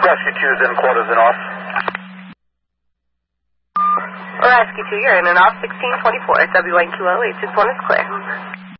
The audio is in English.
Rescue 2's in quarters and off. Rescue 2, you're in and off 1624. WNQL 861 is clear.